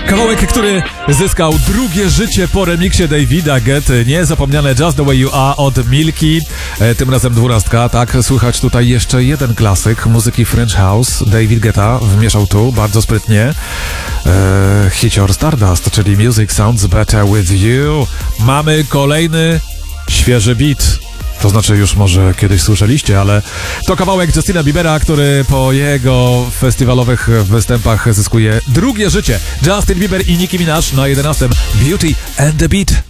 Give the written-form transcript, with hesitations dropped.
Kawałek, który zyskał drugie życie po remiksie Davida Guetty, niezapomniane Just The Way You Are od Milki, tym razem 12, tak, słychać tutaj jeszcze jeden klasyk muzyki French House, David Guetta wmieszał tu bardzo sprytnie, hicior Stardust, czyli Music Sounds Better With You. Mamy kolejny świeży beat. To znaczy już może kiedyś słyszeliście, ale to kawałek Justina Biebera, który po jego festiwalowych występach zyskuje drugie życie. Justin Bieber i Nicki Minaj na 11. Beauty and the Beat.